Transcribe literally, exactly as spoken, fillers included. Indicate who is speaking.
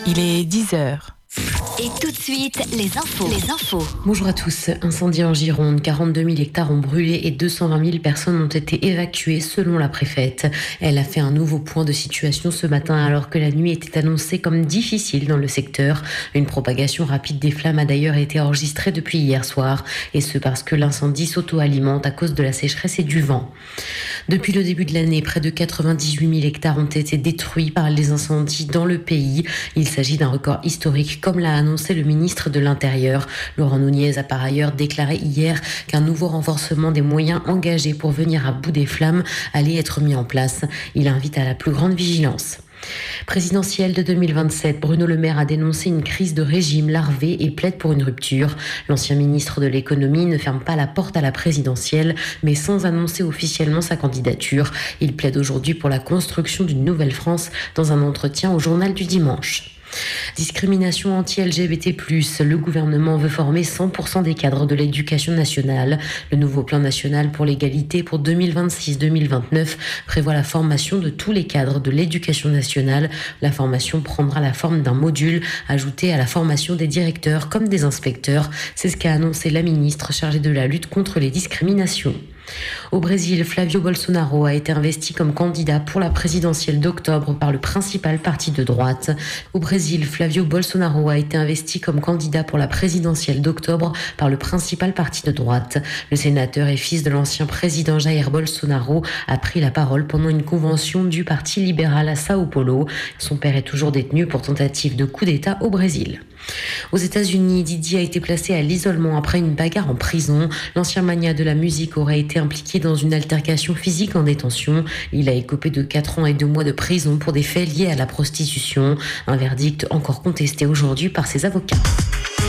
Speaker 1: Il est dix heures.
Speaker 2: Et tout de suite, les infos. Les infos.
Speaker 3: Bonjour à tous. Incendie en Gironde, quarante-deux mille hectares ont brûlé et deux cent vingt mille personnes ont été évacuées selon la préfète. Elle a fait un nouveau point de situation ce matin alors que la nuit était annoncée comme difficile dans le secteur. Une propagation rapide des flammes a d'ailleurs été enregistrée depuis hier soir et ce parce que l'incendie s'auto-alimente à cause de la sécheresse et du vent. Depuis le début de l'année, près de quatre-vingt-dix-huit mille hectares ont été détruits par les incendies dans le pays. Il s'agit d'un record historique comme l'a annoncé le ministre de l'Intérieur. Laurent Nunez a par ailleurs déclaré hier qu'un nouveau renforcement des moyens engagés pour venir à bout des flammes allait être mis en place. Il invite à la plus grande vigilance. Présidentielle de deux mille vingt-sept, Bruno Le Maire a dénoncé une crise de régime larvée et plaide pour une rupture. L'ancien ministre de l'économie ne ferme pas la porte à la présidentielle, mais sans annoncer officiellement sa candidature. Il plaide aujourd'hui pour la construction d'une nouvelle France dans un entretien au journal du dimanche. Discrimination anti-L G B T plus, le gouvernement veut former cent pour cent des cadres de l'éducation nationale. Le nouveau plan national pour l'égalité pour deux mille vingt-six deux mille vingt-neuf prévoit la formation de tous les cadres de l'éducation nationale. La formation prendra la forme d'un module ajouté à la formation des directeurs comme des inspecteurs. C'est ce qu'a annoncé la ministre chargée de la lutte contre les discriminations. Au Brésil, Flavio Bolsonaro a été investi comme candidat pour la présidentielle d'octobre par le principal parti de droite. Au Brésil, Flavio Bolsonaro a été investi comme candidat pour la présidentielle d'octobre par le principal parti de droite. Le sénateur et fils de l'ancien président Jair Bolsonaro a pris la parole pendant une convention du Parti libéral à Sao Paulo. Son père est toujours détenu pour tentative de coup d'État au Brésil. Aux États-Unis, Diddy a été placé à l'isolement après une bagarre en prison. L'ancien magnat de la musique aurait été impliqué dans une altercation physique en détention. Il a écopé de quatre ans et deux mois de prison pour des faits liés à la prostitution. Un verdict encore contesté aujourd'hui par ses avocats.